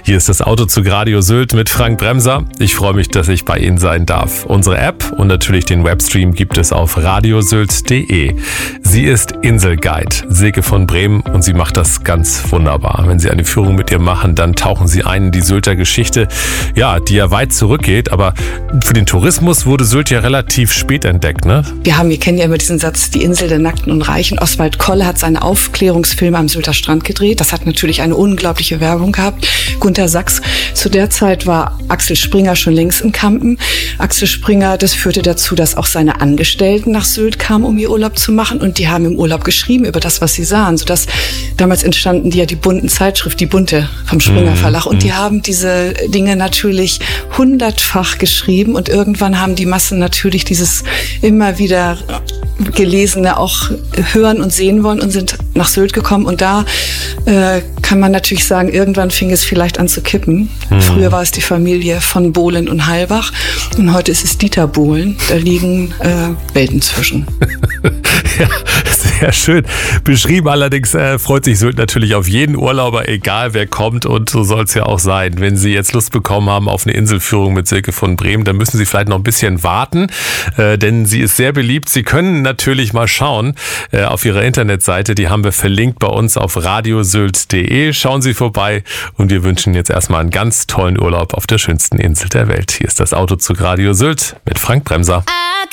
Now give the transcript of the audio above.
Hier ist das Autozug Radio Sylt mit Frank Bremser. Ich freue mich, dass ich bei Ihnen sein darf. Unsere App und natürlich den Webstream gibt es auf radiosylt.de. Sie ist Inselguide, Silke von Bremen, und sie macht das ganz wunderbar. Wenn Sie eine Führung mit ihr machen, dann tauchen Sie ein in die Sylter Geschichte, ja, die ja weit zurückgeht. Aber für den Tourismus wurde Sylt ja relativ spät entdeckt, ne? Wir kennen ja immer diesen Satz, die Insel der Nackten und Reichen. Oswald Kolle hat seine Aufklärungsfilme am Sylter Strand gedreht. Das hat natürlich eine unglaubliche Werbung gehabt. Gunter Sachs. Zu der Zeit war Axel Springer schon längst in Kampen. Axel Springer, das führte dazu, dass auch seine Angestellten nach Sylt kamen, um ihr Urlaub zu machen. Und die haben im Urlaub geschrieben über das, was sie sahen. Sodass damals entstanden die bunten Zeitschrift, die Bunte vom Springer Verlag. Und die haben diese Dinge natürlich 100-fach geschrieben. Und irgendwann haben die Massen natürlich dieses immer wieder Gelesene auch hören und sehen wollen und sind nach Sylt gekommen. Und da kann man natürlich sagen, irgendwann fing es vielleicht an zu kippen. Früher war es die Familie von Bohlen und Halbach und heute ist es Dieter Bohlen. Da liegen Welten zwischen. Ja, sehr schön beschrieben. Allerdings freut sich Sylt natürlich auf jeden Urlauber, egal wer kommt, und so soll es ja auch sein. Wenn Sie jetzt Lust bekommen haben auf eine Inselführung mit Silke von Bremen, dann müssen Sie vielleicht noch ein bisschen warten, denn sie ist sehr beliebt. Sie können natürlich mal schauen auf ihrer Internetseite, die haben wir verlinkt bei uns auf radiosylt.de. Schauen Sie vorbei und wir wünschen jetzt erstmal einen ganz tollen Urlaub auf der schönsten Insel der Welt. Hier ist das Autozug Radio Sylt mit Frank Bremser.